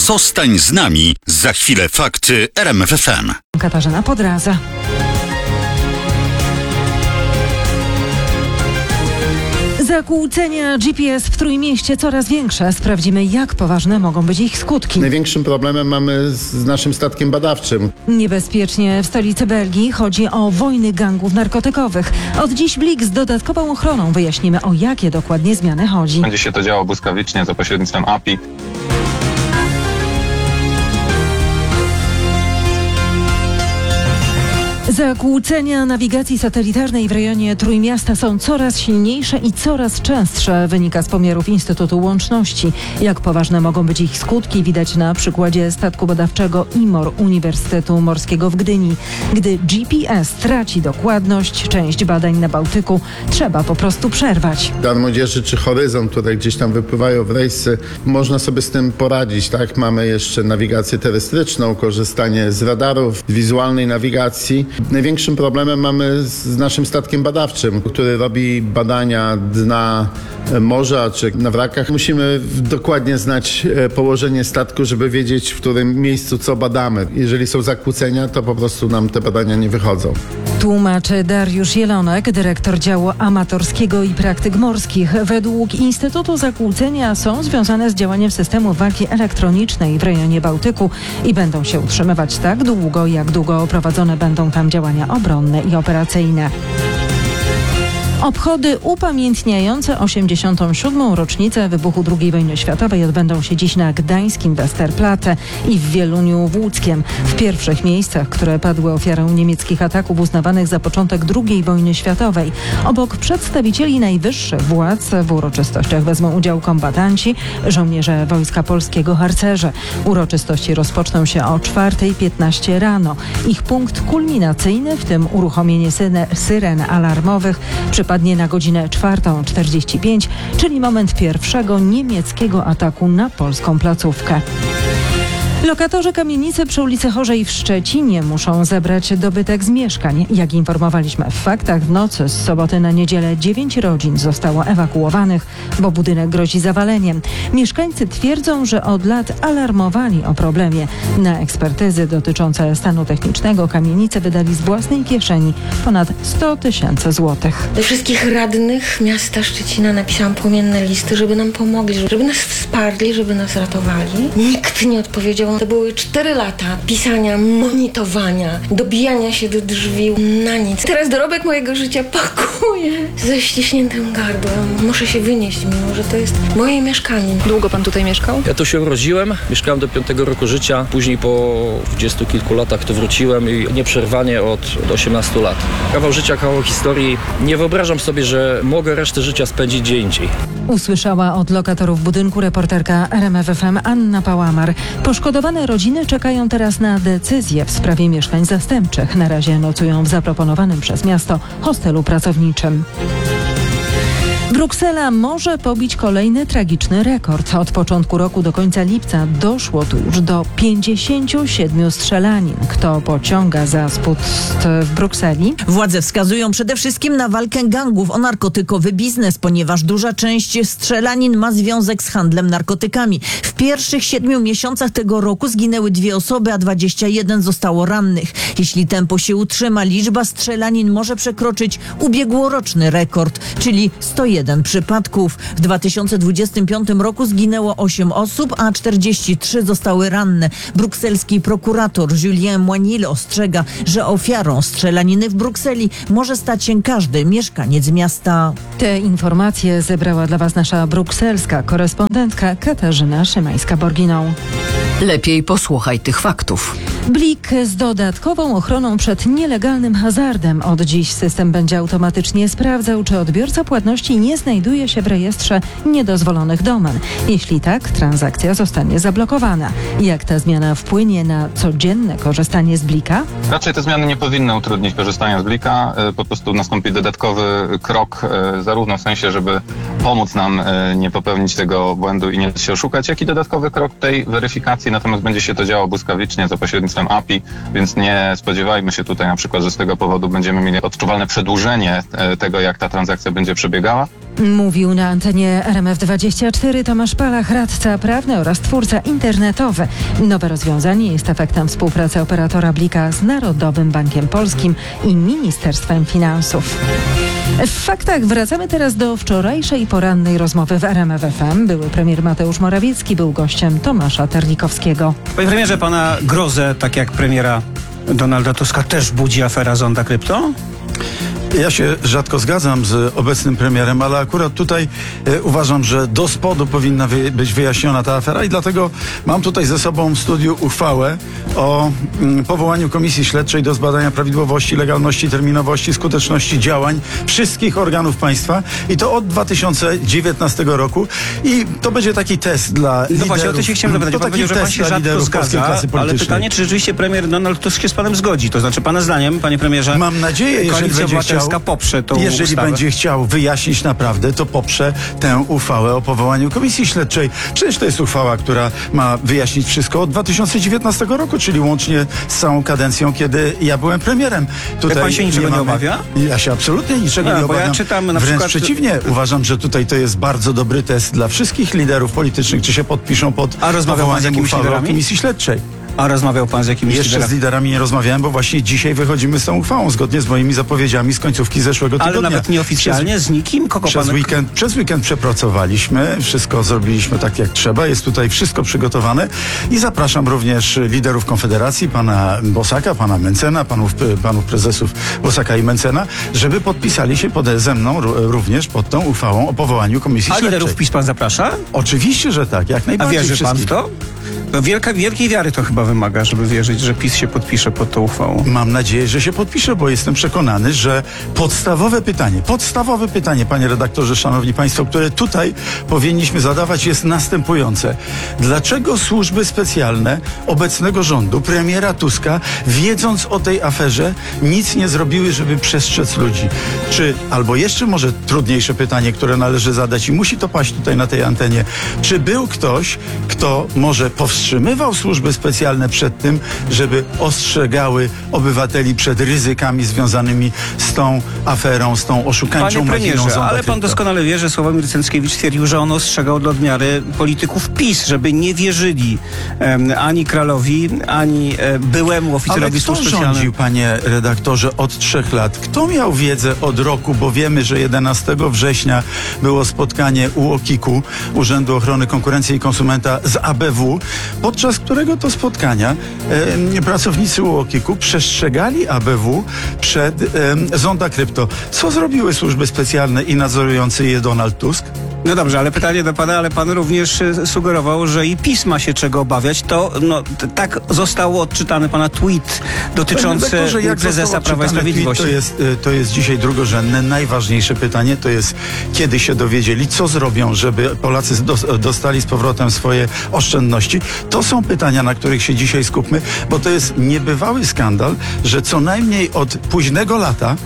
Zostań z nami. Za chwilę fakty RMF FM. Katarzyna Podraza. Zakłócenia GPS w Trójmieście coraz większe. Sprawdzimy, jak poważne mogą być ich skutki. Największym problemem mamy z naszym statkiem badawczym. Niebezpiecznie w stolicy Belgii. Chodzi o wojny gangów narkotykowych. Od dziś Blik z dodatkową ochroną. Wyjaśnimy, o jakie dokładnie zmiany chodzi. Będzie się to działo błyskawicznie za pośrednictwem API. Zakłócenia nawigacji satelitarnej w rejonie Trójmiasta są coraz silniejsze i coraz częstsze, wynika z pomiarów Instytutu Łączności. Jak poważne mogą być ich skutki, widać na przykładzie statku badawczego IMOR Uniwersytetu Morskiego w Gdyni. Gdy GPS traci dokładność, część badań na Bałtyku trzeba po prostu przerwać. Plan Młodzieży czy Horyzont, które gdzieś tam wypływają w rejsy, można sobie z tym poradzić, tak? Mamy jeszcze nawigację terestryczną, korzystanie z radarów, wizualnej nawigacji. Największym problemem mamy z naszym statkiem badawczym, który robi badania dna morza czy na wrakach. Musimy dokładnie znać położenie statku, żeby wiedzieć, w którym miejscu co badamy. Jeżeli są zakłócenia, to po prostu nam te badania nie wychodzą. Tłumaczy Dariusz Jelonek, dyrektor działu amatorskiego i praktyk morskich. Według Instytutu zakłócenia są związane z działaniem systemu walki elektronicznej w rejonie Bałtyku i będą się utrzymywać tak długo, jak długo prowadzone będą tam działania obronne i operacyjne. Obchody upamiętniające 87. rocznicę wybuchu II wojny światowej odbędą się dziś na gdańskim Westerplatte i w Wieluniu Łódzkiem. W pierwszych miejscach, które padły ofiarą niemieckich ataków uznawanych za początek II wojny światowej. Obok przedstawicieli najwyższych władz w uroczystościach wezmą udział kombatanci, żołnierze Wojska Polskiego, harcerze. Uroczystości rozpoczną się o 4:15 rano. Ich punkt kulminacyjny, w tym uruchomienie syren alarmowych, przypadnie na godzinę 4:45, czyli moment pierwszego niemieckiego ataku na polską placówkę. Lokatorzy kamienicy przy ulicy Chorzej w Szczecinie muszą zebrać dobytek z mieszkań. Jak informowaliśmy w faktach, w nocy z soboty na niedzielę 9 rodzin zostało ewakuowanych, bo budynek grozi zawaleniem. Mieszkańcy twierdzą, że od lat alarmowali o problemie. Na ekspertyzy dotyczące stanu technicznego kamienice wydali z własnej kieszeni ponad 100 000 złotych. Do wszystkich radnych miasta Szczecina napisałam płomienne listy, żeby nam pomogli, żeby nas wsparli, żeby nas ratowali. Nikt nie odpowiedział. To były 4 lata pisania, monitowania, dobijania się do drzwi na nic. Teraz dorobek mojego życia pakuję ze ściśniętym gardłem. Muszę się wynieść, mimo że to jest moje mieszkanie. Długo pan tutaj mieszkał? Ja tu się urodziłem, mieszkałem do 5 roku życia, później po 20 kilku latach tu wróciłem i nieprzerwanie od 18 lat. Kawał życia, kawał historii. Nie wyobrażam sobie, że mogę resztę życia spędzić gdzie indziej. Usłyszała od lokatorów budynku reporterka RMF FM Anna Pałamar. Poszkodowane rodziny czekają teraz na decyzję w sprawie mieszkań zastępczych. Na razie nocują w zaproponowanym przez miasto hostelu pracowniczym. Bruksela może pobić kolejny tragiczny rekord. Od początku roku do końca lipca doszło tu już do 57 strzelanin. Kto pociąga za spust w Brukseli? Władze wskazują przede wszystkim na walkę gangów o narkotykowy biznes, ponieważ duża część strzelanin ma związek z handlem narkotykami. W pierwszych 7 miesiącach tego roku zginęły 2 osoby, a 21 zostało rannych. Jeśli tempo się utrzyma, liczba strzelanin może przekroczyć ubiegłoroczny rekord, czyli 101 przypadków. W 2025 roku zginęło 8 osób, a 43 zostały ranne. Brukselski prokurator Julien Moinil ostrzega, że ofiarą strzelaniny w Brukseli może stać się każdy mieszkaniec miasta. Te informacje zebrała dla Was nasza brukselska korespondentka Katarzyna Szymańska-Borginą. Lepiej posłuchaj tych faktów. Blik z dodatkową ochroną przed nielegalnym hazardem. Od dziś system będzie automatycznie sprawdzał, czy odbiorca płatności nie znajduje się w rejestrze niedozwolonych domen. Jeśli tak, transakcja zostanie zablokowana. Jak ta zmiana wpłynie na codzienne korzystanie z Blika? Raczej te zmiany nie powinny utrudnić korzystania z Blika. Po prostu nastąpi dodatkowy krok, zarówno w sensie, żeby pomóc nam nie popełnić tego błędu i nie się oszukać, jak i dodatkowy krok tej weryfikacji. Natomiast będzie się to działo błyskawicznie za pośrednictwem pośrednictwem API, więc nie spodziewajmy się tutaj na przykład, że z tego powodu będziemy mieli odczuwalne przedłużenie tego, jak ta transakcja będzie przebiegała. Mówił na antenie RMF24 Tomasz Palach, radca prawny oraz twórca internetowy. Nowe rozwiązanie jest efektem współpracy operatora Blika z Narodowym Bankiem Polskim i Ministerstwem Finansów. W faktach wracamy teraz do wczorajszej porannej rozmowy w RMF FM. Były premier Mateusz Morawiecki był gościem Tomasza Terlikowskiego. Panie premierze, pana grozę, tak jak premiera Donalda Tuska, też budzi afera Zonda Krypto? Ja się rzadko zgadzam z obecnym premierem, ale akurat tutaj uważam, że do spodu powinna być wyjaśniona ta afera i dlatego mam tutaj ze sobą w studiu uchwałę o powołaniu Komisji Śledczej do zbadania prawidłowości, legalności, terminowości, skuteczności działań wszystkich organów państwa i to od 2019 roku i to będzie taki test dla liderów. No właśnie, o to się chciałem zapytać. Pan powiedział, że pan się rzadko zgadza, ale pytanie, czy rzeczywiście premier Donald Tusk się z panem zgodzi? To znaczy, pana zdaniem, panie premierze, mam nadzieję, jeżeli będzie chciał, poprze tą jeżeli ustawę. będzie chciał wyjaśnić naprawdę, to poprze tę uchwałę o powołaniu Komisji Śledczej. Przecież to jest uchwała, która ma wyjaśnić wszystko od 2019 roku, czyli łącznie z całą kadencją, kiedy ja byłem premierem. Tutaj pan się niczego nie obawia? Ja się absolutnie niczego nie obawiam. Ja czytam na Wręcz przykład... przeciwnie. Uważam, że tutaj to jest bardzo dobry test dla wszystkich liderów politycznych, czy się podpiszą pod powołaniem uchwały o Komisji Śledczej. A rozmawiał pan z jakimiś Jeszcze z liderami nie rozmawiałem, bo właśnie dzisiaj wychodzimy z tą uchwałą, zgodnie z moimi zapowiedziami z końcówki zeszłego tygodnia. Ale nawet nieoficjalnie, z nikim? Przez weekend przepracowaliśmy, wszystko zrobiliśmy tak jak trzeba, jest tutaj wszystko przygotowane i zapraszam również liderów Konfederacji, pana Bosaka, pana Mencena, panów prezesów Bosaka i Mencena, żeby podpisali się ze mną również pod tą uchwałą o powołaniu Komisji Śledczej. A liderów PiS pan zaprasza? Oczywiście, że tak, jak najbardziej. A wierzy pan w to? No wielkiej wiary to chyba wymaga, żeby wierzyć, że PiS się podpisze pod tą uchwałą. Mam nadzieję, że się podpisze, bo jestem przekonany, że podstawowe pytanie, panie redaktorze, szanowni państwo, które tutaj powinniśmy zadawać, jest następujące. Dlaczego służby specjalne obecnego rządu, premiera Tuska, wiedząc o tej aferze, nic nie zrobiły, żeby przestrzec ludzi? Albo jeszcze może trudniejsze pytanie, które należy zadać i musi to paść tutaj na tej antenie. Czy był ktoś, kto może powstrzymywał służby specjalne przed tym, żeby ostrzegały obywateli przed ryzykami związanymi z tą aferą, z tą oszukańczą machiną Zonda ale Krypto? pan doskonale wie, że Sławomir Cęckiewicz twierdził, że on ostrzegał do odmiary polityków PiS, żeby nie wierzyli ani Kralowi, ani byłemu oficerowi służb specjalnych. Ale kto rządził, panie redaktorze, od 3 lat? Kto miał wiedzę od roku? Bo wiemy, że 11 września było spotkanie UOKiK-u, Urzędu Ochrony Konkurencji i Konsumenta z ABW, podczas którego to spotkania pracownicy UOKiK-u przestrzegali ABW przed Zonda Krypto. Co zrobiły służby specjalne i nadzorujący je Donald Tusk? No dobrze, ale pytanie do pana, ale pan również sugerował, że i PiS ma się czego obawiać. To tak został odczytany pana tweet dotyczący prezesa Prawa i Sprawiedliwości. To jest dzisiaj drugorzędne. Najważniejsze pytanie to jest, kiedy się dowiedzieli, co zrobią, żeby Polacy dostali z powrotem swoje oszczędności. To są pytania, na których się dzisiaj skupmy, bo to jest niebywały skandal, że co najmniej od późnego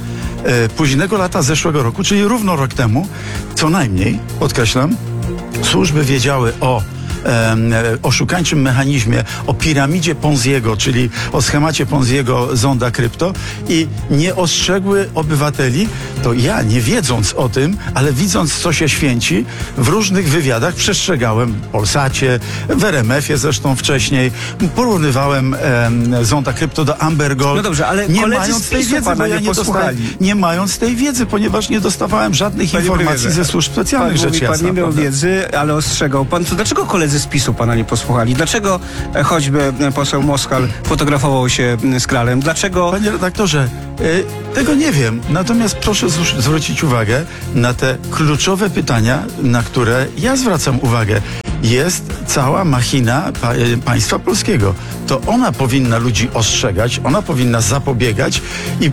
lata zeszłego roku, czyli równo rok temu, co najmniej, podkreślam, służby wiedziały o oszukańczym mechanizmie, o piramidzie Ponziego, czyli o schemacie Ponziego Zonda Krypto i nie ostrzegły obywateli, to ja, nie wiedząc o tym, ale widząc, co się święci, w różnych wywiadach przestrzegałem w Polsacie, w RMF-ie zresztą wcześniej, porównywałem Zonda Krypto do Amber Gold. No dobrze, ale nie mając tej wiedzy, bo ja nie mając tej wiedzy, ponieważ nie dostawałem żadnych informacji ze służb specjalnych, rzecz jasna. Pan nie miał wiedzy, ale ostrzegał pan. To dlaczego koledzy z PiS-u pana nie posłuchali? Dlaczego choćby poseł Moskal fotografował się z Kralem? Dlaczego... Panie redaktorze, tego nie wiem. Natomiast proszę zwrócić uwagę na te kluczowe pytania, na które ja zwracam uwagę. Jest cała machina państwa polskiego. To ona powinna ludzi ostrzegać, ona powinna zapobiegać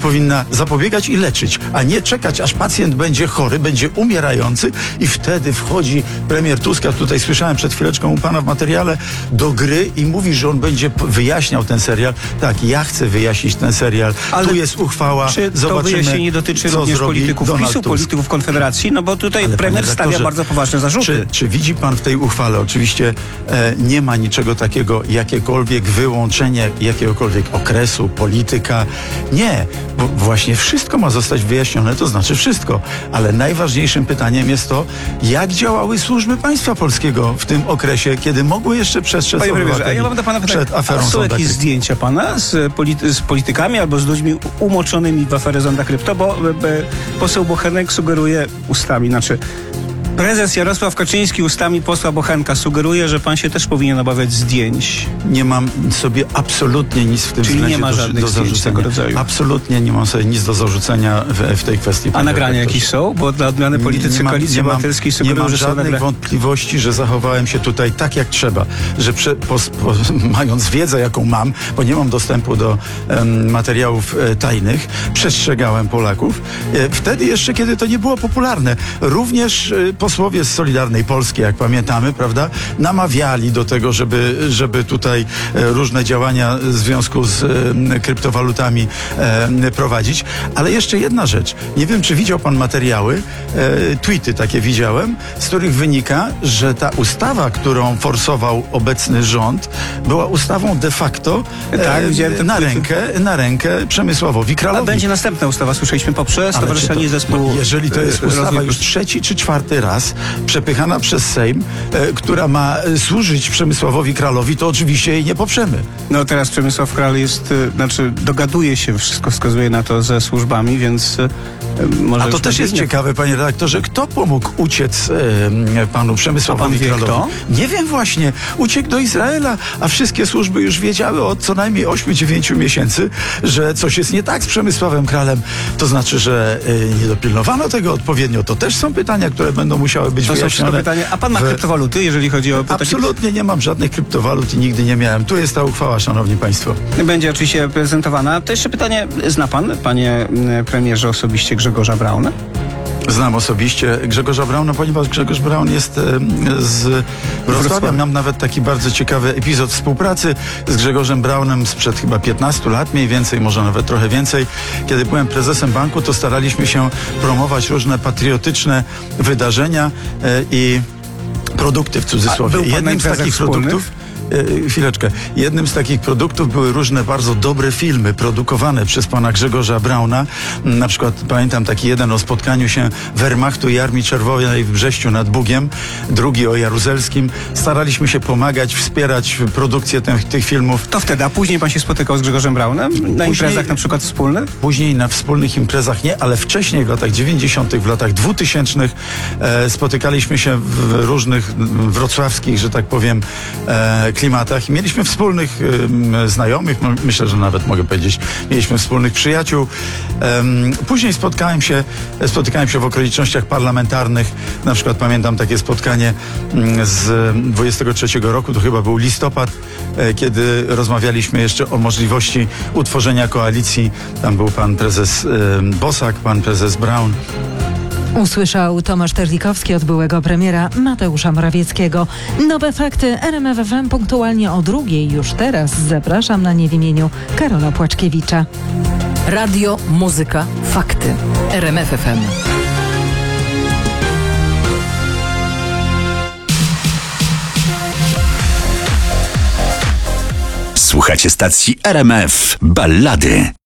i leczyć, a nie czekać, aż pacjent będzie chory, będzie umierający i wtedy wchodzi premier Tusk, tutaj słyszałem przed chwileczką u pana w materiale, do gry i mówi, że on będzie wyjaśniał ten serial. Tak, ja chcę wyjaśnić ten serial. Ale tu jest uchwała, czy zobaczymy, to wyjaśnienie dotyczy również polityków PiS-u, polityków Konfederacji? No bo tutaj premier stawia bardzo poważne zarzuty. Czy widzi pan w tej uchwale, oczywiście nie ma niczego takiego, jakiekolwiek wyłączenia wyłączenie jakiegokolwiek okresu, polityka. Nie, bo właśnie wszystko ma zostać wyjaśnione, to znaczy wszystko. Ale najważniejszym pytaniem jest to, jak działały służby państwa polskiego w tym okresie, kiedy mogły jeszcze przestrzec obywateli a ja mam do pana pytanie, przed aferą są Zonda jakieś Krypto. zdjęcia pana z politykami albo z ludźmi umoczonymi w aferę Zonda Krypto, bo poseł Bochenek sugeruje ustami, prezes Jarosław Kaczyński ustami posła Bochenka sugeruje, że pan się też powinien obawiać zdjęć. Nie mam sobie absolutnie nic w tym Czyli względzie nie ma żadnych do zdjęć zarzucenia. tego rodzaju. Absolutnie nie mam sobie nic do zarzucenia w tej kwestii. A nagrania jakieś są? Bo dla odmiany politycy Koalicji Obywatelskiej nie sugerują, mam że są żadnych nagrania. wątpliwości, że zachowałem się tutaj tak jak trzeba, że mając wiedzę jaką mam, bo nie mam dostępu do materiałów tajnych, przestrzegałem Polaków. Wtedy jeszcze, kiedy to nie było popularne. Również posłowie z Solidarnej Polski, jak pamiętamy, prawda, namawiali do tego, żeby tutaj różne działania w związku z kryptowalutami prowadzić. Ale jeszcze jedna rzecz. Nie wiem, czy widział pan materiały, tweety takie widziałem, z których wynika, że ta ustawa, którą forsował obecny rząd, była ustawą de facto na rękę Przemysławowi Kralowi. A będzie następna ustawa, słyszeliśmy, poprzez Stowarzyszenie Zespołu. Jeżeli to jest ustawa już trzeci czy czwarty raz przepychana przez Sejm, która ma służyć Przemysławowi Kralowi, to oczywiście jej nie poprzemy. No teraz Przemysław Kral dogaduje się, wszystko wskazuje na to ze służbami, więc może. A to też jest ciekawe, panie redaktorze, kto pomógł uciec panu Przemysławowi Kralowi? Kto? Nie wiem właśnie. Uciekł do Izraela, a wszystkie służby już wiedziały od co najmniej 8-9 miesięcy, że coś jest nie tak z Przemysławem Kralem. To znaczy, że nie dopilnowano tego odpowiednio. To też są pytania, które będą musiały być wyjaśnione. Pytanie. A pan ma kryptowaluty, jeżeli chodzi o... Absolutnie nie mam żadnych kryptowalut i nigdy nie miałem. Tu jest ta uchwała, szanowni państwo. Będzie oczywiście prezentowana. To jeszcze pytanie, zna pan, panie premierze, osobiście Grzegorza Brauna? Znam osobiście Grzegorza Brauna, ponieważ Grzegorz Braun jest z Wrocławia. Mam nawet taki bardzo ciekawy epizod współpracy z Grzegorzem Braunem sprzed chyba 15 lat, mniej więcej, może nawet trochę więcej. Kiedy byłem prezesem banku, to staraliśmy się promować różne patriotyczne wydarzenia i produkty w cudzysłowie. Jednym z takich produktów... Chwileczkę. Jednym z takich produktów były różne bardzo dobre filmy produkowane przez pana Grzegorza Brauna. Na przykład pamiętam taki jeden o spotkaniu się Wehrmachtu i Armii Czerwonej w Brześciu nad Bugiem, drugi o Jaruzelskim. Staraliśmy się pomagać, wspierać produkcję tych filmów. To wtedy, a później pan się spotykał z Grzegorzem Braunem? Na imprezach na przykład wspólnych? Później na wspólnych imprezach nie, ale wcześniej w latach 90., w latach 2000 spotykaliśmy się w różnych wrocławskich, że tak powiem, klimatach i mieliśmy wspólnych znajomych, myślę, że nawet mogę powiedzieć, mieliśmy wspólnych przyjaciół. Później spotykałem się w okolicznościach parlamentarnych. Na przykład pamiętam takie spotkanie z 23 roku, to chyba był listopad, kiedy rozmawialiśmy jeszcze o możliwości utworzenia koalicji. Tam był pan prezes Bosak, pan prezes Braun. Usłyszał Tomasz Terlikowski od byłego premiera Mateusza Morawieckiego. Nowe fakty RMF FM punktualnie o 2:00. Już teraz zapraszam na nie w imieniu Karola Płaczkiewicza. Radio, muzyka, fakty. RMF FM. Słuchacie stacji RMF Ballady.